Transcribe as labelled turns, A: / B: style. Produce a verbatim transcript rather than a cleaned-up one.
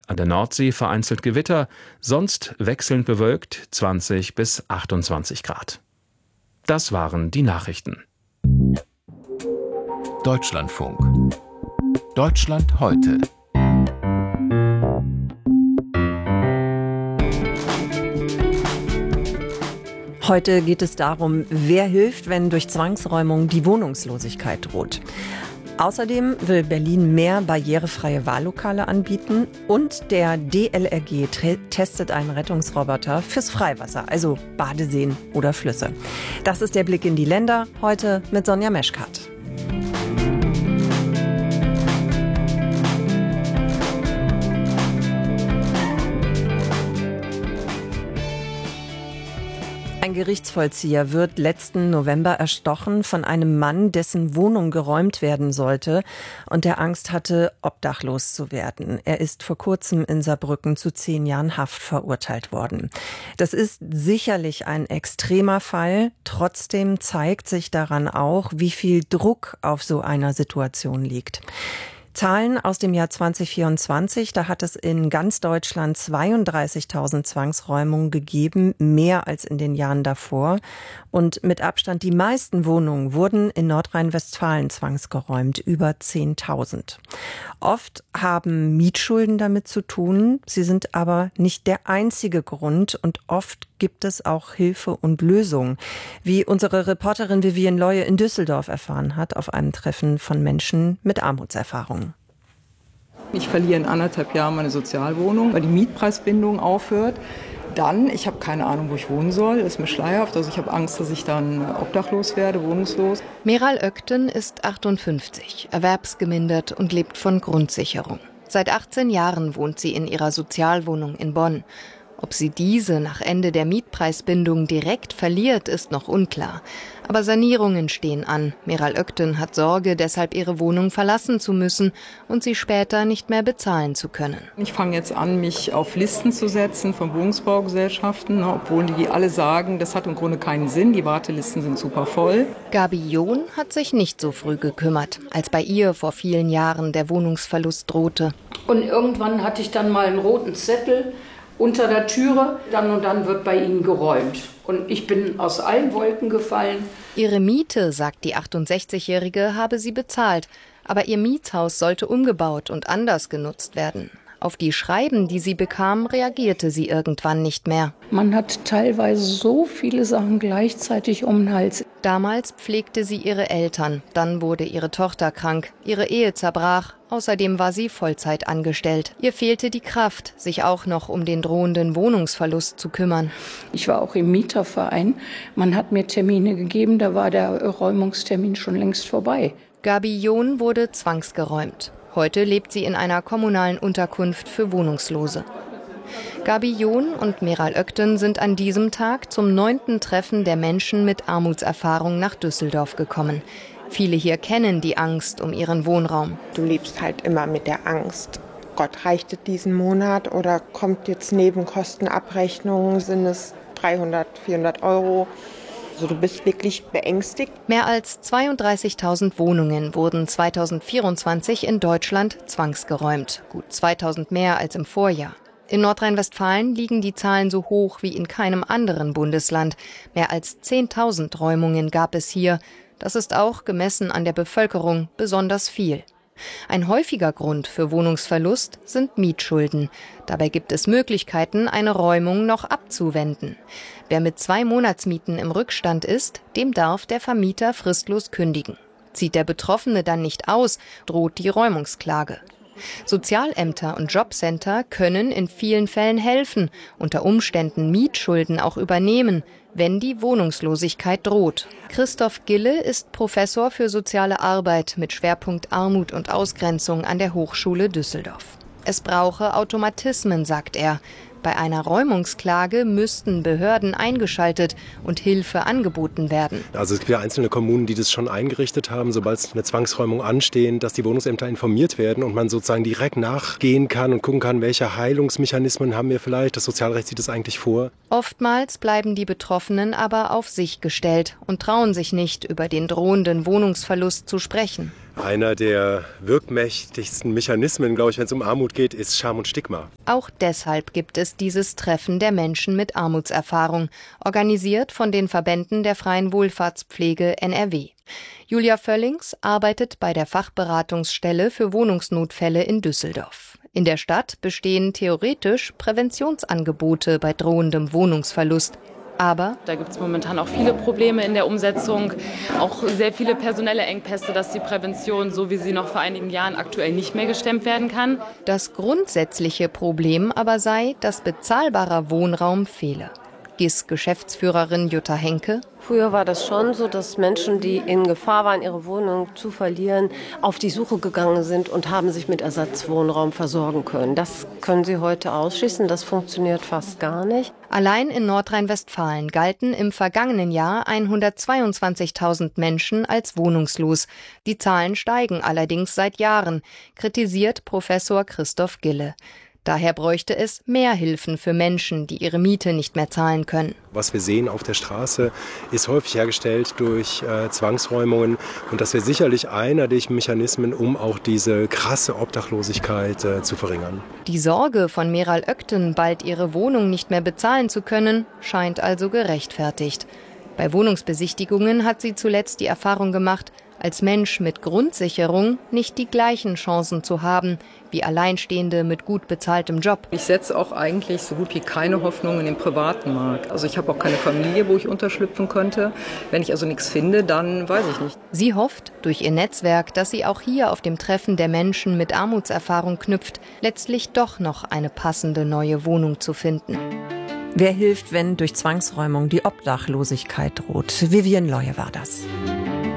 A: An der Nordsee vereinzelt Gewitter, sonst wechselnd bewölkt zwanzig bis achtundzwanzig Grad. Das waren die Nachrichten.
B: Deutschlandfunk. Deutschland heute.
C: Heute geht es darum, wer hilft, wenn durch Zwangsräumung die Wohnungslosigkeit droht. Außerdem will Berlin mehr barrierefreie Wahllokale anbieten und der D L R G testet einen Rettungsroboter fürs Freiwasser, also Badeseen oder Flüsse. Das ist der Blick in die Länder, heute mit Sonja Meschkat. Ein Gerichtsvollzieher wird letzten November erstochen von einem Mann, dessen Wohnung geräumt werden sollte und der Angst hatte, obdachlos zu werden. Er ist vor kurzem in Saarbrücken zu zehn Jahren Haft verurteilt worden. Das ist sicherlich ein extremer Fall. Trotzdem zeigt sich daran auch, wie viel Druck auf so einer Situation liegt. Zahlen aus dem Jahr zwanzig vierundzwanzig, da hat es in ganz Deutschland zweiunddreißigtausend Zwangsräumungen gegeben, mehr als in den Jahren davor. Und mit Abstand die meisten Wohnungen wurden in Nordrhein-Westfalen zwangsgeräumt, über zehntausend. Oft haben Mietschulden damit zu tun, sie sind aber nicht der einzige Grund und oft gibt es auch Hilfe und Lösungen, wie unsere Reporterin Vivian Leue in Düsseldorf erfahren hat auf einem Treffen von Menschen mit Armutserfahrungen.
D: Ich verliere in anderthalb Jahren meine Sozialwohnung, weil die Mietpreisbindung aufhört. Dann, ich habe keine Ahnung, wo ich wohnen soll, ist mir schleierhaft. Also ich habe Angst, dass ich dann obdachlos werde, wohnungslos.
E: Meral Ökten ist achtundfünfzig, erwerbsgemindert und lebt von Grundsicherung. Seit achtzehn Jahren wohnt sie in ihrer Sozialwohnung in Bonn. Ob sie diese nach Ende der Mietpreisbindung direkt verliert, ist noch unklar. Aber Sanierungen stehen an. Meral Ökten hat Sorge, deshalb ihre Wohnung verlassen zu müssen und sie später nicht mehr bezahlen zu können.
D: Ich fange jetzt an, mich auf Listen zu setzen von Wohnungsbaugesellschaften, obwohl die alle sagen, das hat im Grunde keinen Sinn, die Wartelisten sind super voll.
E: Gabi John hat sich nicht so früh gekümmert, als bei ihr vor vielen Jahren der Wohnungsverlust drohte.
F: Und irgendwann hatte ich dann mal einen roten Zettel unter der Türe, dann und dann wird bei ihnen geräumt. Und ich bin aus allen Wolken gefallen.
E: Ihre Miete, sagt die achtundsechzigjährige, habe sie bezahlt. Aber ihr Mietshaus sollte umgebaut und anders genutzt werden. Auf die Schreiben, die sie bekam, reagierte sie irgendwann nicht mehr.
F: Man hat teilweise so viele Sachen gleichzeitig um den Hals.
E: Damals pflegte sie ihre Eltern, dann wurde ihre Tochter krank, ihre Ehe zerbrach, außerdem war sie Vollzeit angestellt. Ihr fehlte die Kraft, sich auch noch um den drohenden Wohnungsverlust zu kümmern.
F: Ich war auch im Mieterverein, man hat mir Termine gegeben, da war der Räumungstermin schon längst vorbei.
E: Gabi John wurde zwangsgeräumt. Heute lebt sie in einer kommunalen Unterkunft für Wohnungslose. Gabi John und Meral Ökten sind an diesem Tag zum neunten Treffen der Menschen mit Armutserfahrung nach Düsseldorf gekommen. Viele hier kennen die Angst um ihren Wohnraum.
G: Du lebst halt immer mit der Angst. Gott, reicht es diesen Monat oder kommt jetzt Nebenkostenabrechnung, sind es dreihundert, vierhundert Euro? Also du bist wirklich beängstigt.
E: Mehr als zweiunddreißigtausend Wohnungen wurden zweitausendvierundzwanzig in Deutschland zwangsgeräumt. Gut zweitausend mehr als im Vorjahr. In Nordrhein-Westfalen liegen die Zahlen so hoch wie in keinem anderen Bundesland. Mehr als zehntausend Räumungen gab es hier. Das ist auch, gemessen an der Bevölkerung, besonders viel. Ein häufiger Grund für Wohnungsverlust sind Mietschulden. Dabei gibt es Möglichkeiten, eine Räumung noch abzuwenden. Wer mit zwei Monatsmieten im Rückstand ist, dem darf der Vermieter fristlos kündigen. Zieht der Betroffene dann nicht aus, droht die Räumungsklage. Sozialämter und Jobcenter können in vielen Fällen helfen, unter Umständen Mietschulden auch übernehmen, wenn die Wohnungslosigkeit droht. Christoph Gille ist Professor für soziale Arbeit mit Schwerpunkt Armut und Ausgrenzung an der Hochschule Düsseldorf. Es brauche Automatismen, sagt er. Bei einer Räumungsklage müssten Behörden eingeschaltet und Hilfe angeboten werden.
H: Also es gibt ja einzelne Kommunen, die das schon eingerichtet haben, sobald eine Zwangsräumung ansteht, dass die Wohnungsämter informiert werden und man sozusagen direkt nachgehen kann und gucken kann, welche Heilungsmechanismen haben wir vielleicht. Das Sozialrecht sieht das eigentlich vor.
E: Oftmals bleiben die Betroffenen aber auf sich gestellt und trauen sich nicht, über den drohenden Wohnungsverlust zu sprechen.
H: Einer der wirkmächtigsten Mechanismen, glaube ich, wenn es um Armut geht, ist Scham und Stigma.
E: Auch deshalb gibt es dieses Treffen der Menschen mit Armutserfahrung, organisiert von den Verbänden der freien Wohlfahrtspflege N R W. Julia Völlings arbeitet bei der Fachberatungsstelle für Wohnungsnotfälle in Düsseldorf. In der Stadt bestehen theoretisch Präventionsangebote bei drohendem Wohnungsverlust. Aber
I: da gibt es momentan auch viele Probleme in der Umsetzung, auch sehr viele personelle Engpässe, dass die Prävention, so wie sie noch vor einigen Jahren aktuell nicht mehr gestemmt werden kann.
E: Das grundsätzliche Problem aber sei, dass bezahlbarer Wohnraum fehle. G I S-Geschäftsführerin Jutta Henke.
J: Früher war das schon so, dass Menschen, die in Gefahr waren, ihre Wohnung zu verlieren, auf die Suche gegangen sind und haben sich mit Ersatzwohnraum versorgen können. Das können sie heute ausschließen. Das funktioniert fast gar nicht.
E: Allein in Nordrhein-Westfalen galten im vergangenen Jahr hundertzweiundzwanzigtausend Menschen als wohnungslos. Die Zahlen steigen allerdings seit Jahren, kritisiert Professor Christoph Gille. Daher bräuchte es mehr Hilfen für Menschen, die ihre Miete nicht mehr zahlen können.
H: Was wir sehen auf der Straße, ist häufig hergestellt durch äh, Zwangsräumungen. Und das wäre sicherlich einer der Mechanismen, um auch diese krasse Obdachlosigkeit äh, zu verringern.
E: Die Sorge von Meral Ökten, bald ihre Wohnung nicht mehr bezahlen zu können, scheint also gerechtfertigt. Bei Wohnungsbesichtigungen hat sie zuletzt die Erfahrung gemacht, als Mensch mit Grundsicherung nicht die gleichen Chancen zu haben wie Alleinstehende mit gut bezahltem Job.
D: Ich setze auch eigentlich so gut wie keine Hoffnung in den privaten Markt. Also ich habe auch keine Familie, wo ich unterschlüpfen könnte. Wenn ich also nichts finde, dann weiß ich nicht.
E: Sie hofft durch ihr Netzwerk, dass sie auch hier auf dem Treffen der Menschen mit Armutserfahrung knüpft, letztlich doch noch eine passende neue Wohnung zu finden.
C: Wer hilft, wenn durch Zwangsräumung die Obdachlosigkeit droht? Vivian Leue war das.